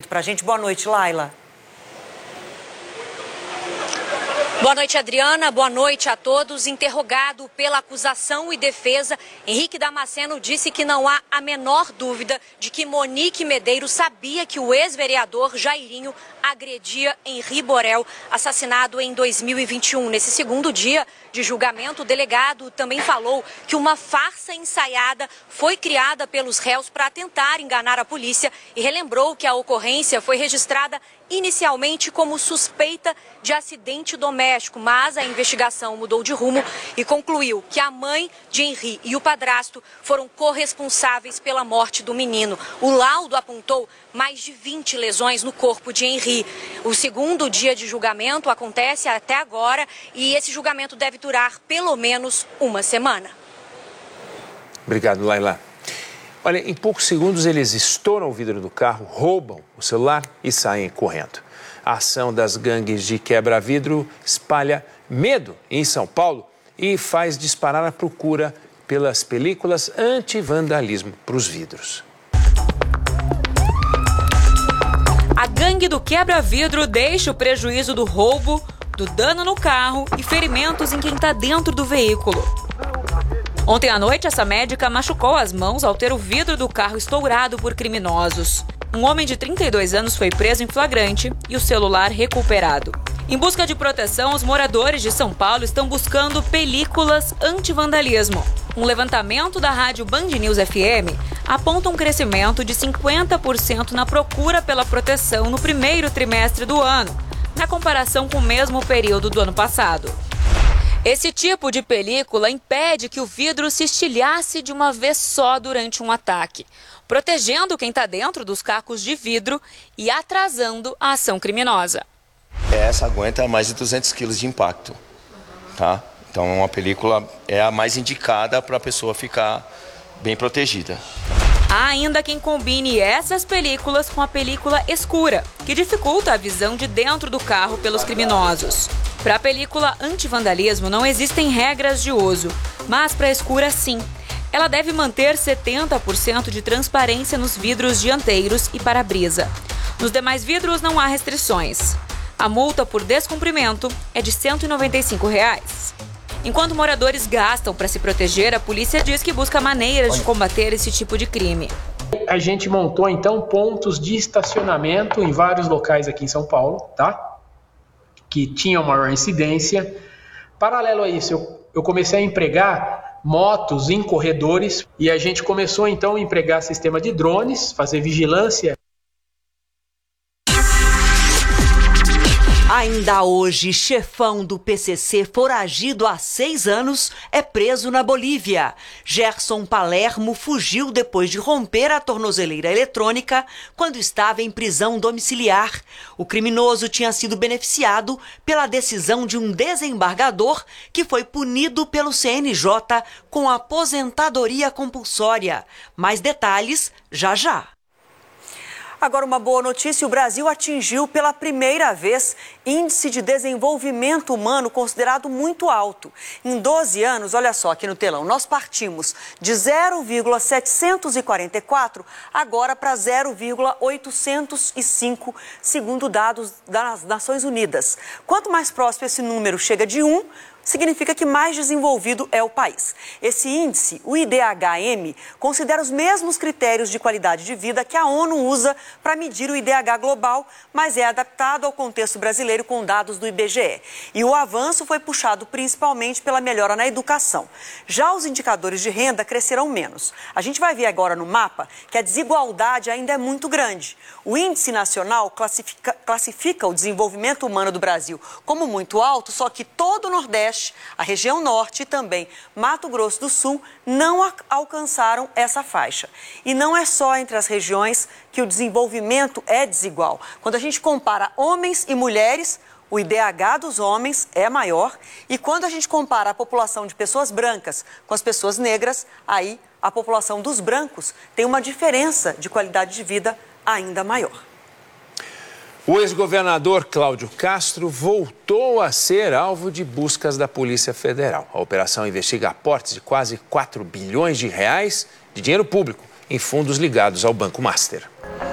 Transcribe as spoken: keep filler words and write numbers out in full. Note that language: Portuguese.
depoimento para a gente. Boa noite, Laila. Boa noite, Adriana. Boa noite a todos. Interrogado pela acusação e defesa, Henrique Damasceno disse que não há a menor dúvida de que Monique Medeiros sabia que o ex-vereador Jairinho agredia Henri Borel, assassinado em dois mil e vinte e um. Nesse segundo dia de julgamento, o delegado também falou que uma farsa ensaiada foi criada pelos réus para tentar enganar a polícia e relembrou que a ocorrência foi registrada inicialmente como suspeita de acidente doméstico, mas a investigação mudou de rumo e concluiu que a mãe de Henri e o padrasto foram corresponsáveis pela morte do menino. O laudo apontou mais de vinte lesões no corpo de Henri. O segundo dia de julgamento acontece até agora e esse julgamento deve durar pelo menos uma semana. Obrigado, Laila. Olha, em poucos segundos eles estouram o vidro do carro, roubam o celular e saem correndo. A ação das gangues de quebra-vidro espalha medo em São Paulo e faz disparar a procura pelas películas anti-vandalismo para os vidros. A gangue do quebra-vidro deixa o prejuízo do roubo, do dano no carro e ferimentos em quem está dentro do veículo. Ontem à noite, essa médica machucou as mãos ao ter o vidro do carro estourado por criminosos. Um homem de trinta e dois anos foi preso em flagrante e o celular recuperado. Em busca de proteção, os moradores de São Paulo estão buscando películas anti-vandalismo. Um levantamento da rádio Band News F M aponta um crescimento de cinquenta por cento na procura pela proteção no primeiro trimestre do ano, na comparação com o mesmo período do ano passado. Esse tipo de película impede que o vidro se estilhasse de uma vez só durante um ataque, protegendo quem está dentro dos cacos de vidro e atrasando a ação criminosa. Essa aguenta mais de duzentos quilos de impacto, tá? Então uma película é a mais indicada para a pessoa ficar bem protegida. Há ainda quem combine essas películas com a película escura, que dificulta a visão de dentro do carro pelos criminosos. Para a película anti-vandalismo não existem regras de uso, mas para a escura sim. Ela deve manter setenta por cento de transparência nos vidros dianteiros e para-brisa. Nos demais vidros não há restrições. A multa por descumprimento é de cento e noventa e cinco reais. Enquanto moradores gastam para se proteger, a polícia diz que busca maneiras de combater esse tipo de crime. A gente montou, então, pontos de estacionamento em vários locais aqui em São Paulo, tá? Que tinham maior incidência. Paralelo a isso, eu, eu comecei a empregar motos em corredores e a gente começou, então, a empregar sistema de drones, fazer vigilância. Ainda hoje, chefão do P C C, foragido há seis anos, é preso na Bolívia. Gerson Palermo fugiu depois de romper a tornozeleira eletrônica quando estava em prisão domiciliar. O criminoso tinha sido beneficiado pela decisão de um desembargador que foi punido pelo C N J com aposentadoria compulsória. Mais detalhes já já. Agora, uma boa notícia: o Brasil atingiu pela primeira vez índice de desenvolvimento humano considerado muito alto. Em doze anos, olha só aqui no telão, nós partimos de zero vírgula setecentos e quarenta e quatro agora para zero vírgula oitocentos e cinco, segundo dados das Nações Unidas. Quanto mais próximo esse número chega de um, significa que mais desenvolvido é o país. Esse índice, o I D H M, considera os mesmos critérios de qualidade de vida que a ONU usa para medir o I D H global, mas é adaptado ao contexto brasileiro com dados do I B G E. E o avanço foi puxado principalmente pela melhora na educação. Já os indicadores de renda cresceram menos. A gente vai ver agora no mapa que a desigualdade ainda é muito grande. O índice nacional classifica, classifica o desenvolvimento humano do Brasil como muito alto, só que todo o Nordeste, a região Norte e também Mato Grosso do Sul não alcançaram essa faixa. E não é só entre as regiões que o desenvolvimento é desigual. Quando a gente compara homens e mulheres, o I D H dos homens é maior, e quando a gente compara a população de pessoas brancas com as pessoas negras, aí a população dos brancos tem uma diferença de qualidade de vida ainda maior. O ex-governador Cláudio Castro voltou a ser alvo de buscas da Polícia Federal. A operação investiga aportes de quase quatro bilhões de reais de dinheiro público em fundos ligados ao Banco Master.